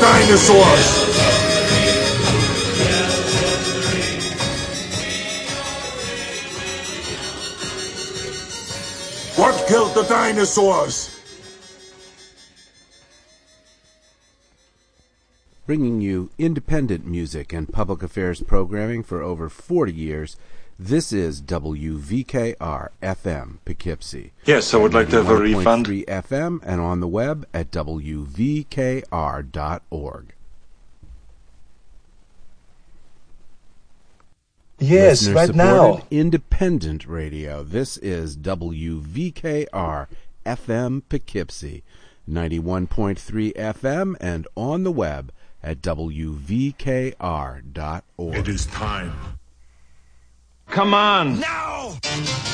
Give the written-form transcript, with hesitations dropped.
dinosaurs? What killed the dinosaurs? Bringing you independent music and public affairs programming for over 40 years, this is WVKR-FM Poughkeepsie. Yes, I would like to have a refund. 91.3 FM and on the web at WVKR.org. Yes, right now. Independent radio. This is WVKR-FM Poughkeepsie, 91.3 FM and on the web at WVKR.org. It is time. Come on! Now!